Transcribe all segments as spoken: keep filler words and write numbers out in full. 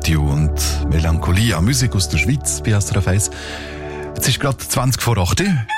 Mathieu und Melancholia, Musik aus der Schweiz bei S R F eins. Jetzt ist gerade zwanzig vor acht.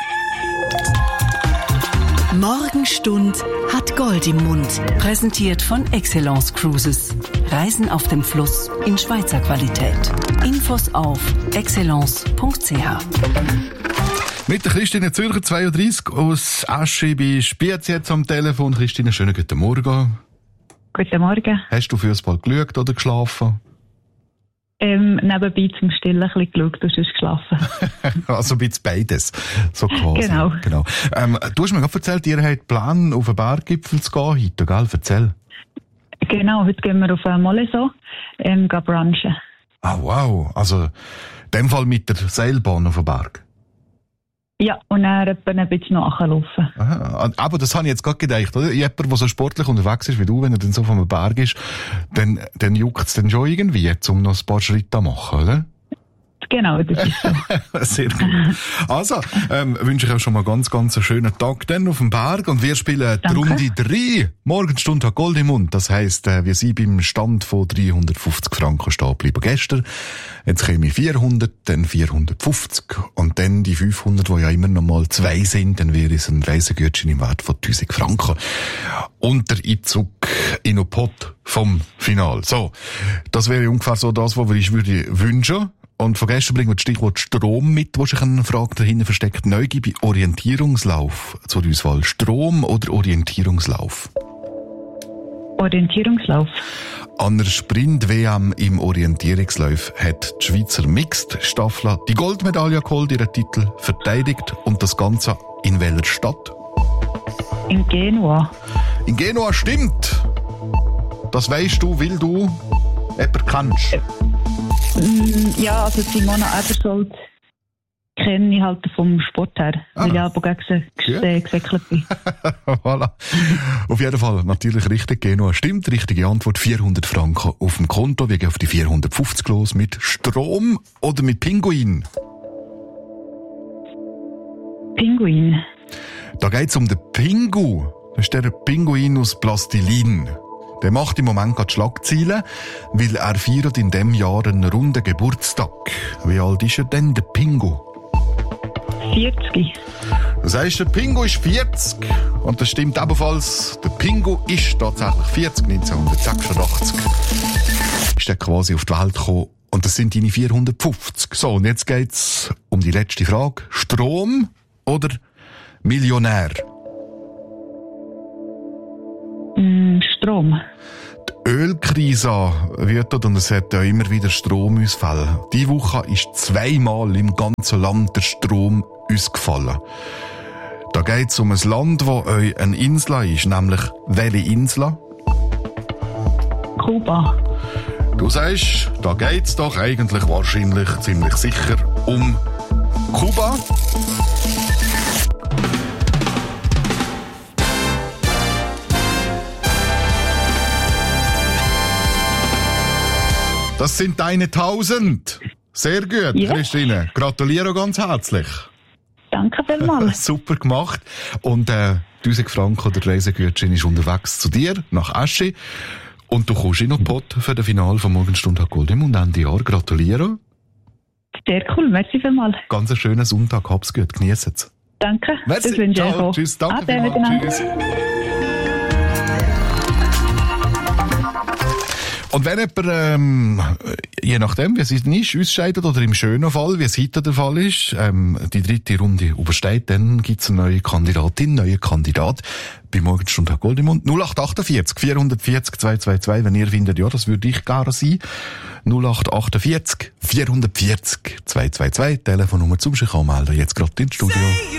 Morgenstund hat Gold im Mund. Präsentiert von Excellence Cruises. Reisen auf dem Fluss in Schweizer Qualität. Infos auf excellence punkt c h. Mit der Christine Zürcher, zweiunddreissig, aus Aschi bei Spiez jetzt am Telefon. Christine, schönen guten Morgen. Guten Morgen. Hast du Fußball geschaut oder geschlafen? Ähm, nebenbei zum Stillen ein bisschen geschaut und sonst geschlafen. Also ein bisschen beides. So quasi. Genau. genau. Ähm, du hast mir gerade erzählt, ihr habt Plan, auf einen Berggipfel zu gehen heute, gell? Erzähl. Genau, heute gehen wir auf eine Moleso, ähm, gehen brunchen. Ah, wow. Also, in dem Fall mit der Seilbahn auf den Berg. Ja, und dann etwa ein bisschen nachlaufen. Aha, aber das habe ich jetzt gerade gedacht, oder? Jemand, der so sportlich unterwegs ist wie du, wenn er dann so von einem Berg ist, dann, dann juckt es dann schon irgendwie, um noch ein paar Schritte zu machen, oder? Genau, das ist so. Sehr gut. Also, ähm, wünsche ich euch schon mal ganz, ganz einen schönen Tag dann auf dem Berg und wir spielen die Runde drei. Morgenstunde hat Gold im Mund. Das heisst, äh, wir sind beim Stand von dreihundertfünfzig Franken stehen geblieben gestern. Jetzt käme vierhundert, dann vierhundertfünfzig und dann die fünfhundert, die ja immer noch mal zwei sind, dann wäre es ein Reisegutschein im Wert von tausend Franken. Und der Einzug in den Pot vom Final. So, das wäre ungefähr so das, was ich würde wünschen. Und von gestern bringen wir das Stichwort Strom mit, wo sich eine Frage dahinter versteckt. Neugier bei Orientierungslauf zur Auswahl. Strom oder Orientierungslauf? Orientierungslauf. An der Sprint-W M im Orientierungslauf hat die Schweizer Mixed-Staffel die Goldmedaille geholt, ihren Titel verteidigt und das Ganze in welcher Stadt? In Genua. In Genua, stimmt. Das weisst du, weil du jemanden kennst. Äh. Ja, also Simona Ebersold kenne ich halt vom Sport her, ah. weil ich aber gegen sie ja. gesäckelt bin. Voilà. Auf jeden Fall natürlich richtig, Genua stimmt. Richtige Antwort, vierhundert Franken auf dem Konto. Wir gehen auf die vierhundertfünfzig los mit Strom oder mit Pinguin? Pinguin. Da geht es um den Pingu. Das ist der Pinguin aus Plastilin. Der macht im Moment gerade Schlagzeilen, weil er feiert in diesem Jahr einen runden Geburtstag. Wie alt ist er denn, der Pingu? vierzig. Das heisst, der Pingu ist vierzig. Und das stimmt ebenfalls. Der Pingu ist tatsächlich vierzig, neunzehnhundertsechsundachtzig. Ist er quasi auf die Welt gekommen. Und das sind deine vierhundertfünfzig. So, und jetzt geht's um die letzte Frage. Strom oder Millionär? Strom. Die Ölkrise wird und es hat ja immer wieder Stromausfälle. Diese Woche ist zweimal im ganzen Land der Strom ausgefallen. Da geht es um ein Land, das euch eine Insel ist, nämlich welche Insel? Kuba. Du sagst, da geht es doch eigentlich wahrscheinlich ziemlich sicher um Kuba. Das sind deine tausend. Sehr gut, ja. Christine. Gratuliere ganz herzlich. Danke vielmals. Super gemacht. Und äh, tausend Franken oder Reisegutschein ist unterwegs zu dir, nach Aschi. Und du kommst in den Pot für das Finale von Morgenstunde hat Gold im Mund Ende Jahr. Gratuliere. Sehr cool, merci vielmals. Ganz einen schönen Sonntag, hab's gut, genießt es. Danke, merci. Das wünsche ich auch. auch. Tschüss, danke Ade, vielmals. Tschüss. Und wenn jemand, ähm, je nachdem, wie es ist, ausscheidet oder im schönen Fall, wie es heute der Fall ist, ähm, die dritte Runde übersteht, dann gibt es eine neue Kandidatin, neue Kandidat bei Morgenstunde hat Gold im Mund. null acht achtundvierzig vierhundertvierzig zweihundertzweiundzwanzig, wenn ihr findet, ja, das würde ich gerne sein. null acht achtundvierzig vierhundertvierzig zweihundertzweiundzwanzig, Telefonnummer zum sich anmelden, jetzt gerade ins Studio.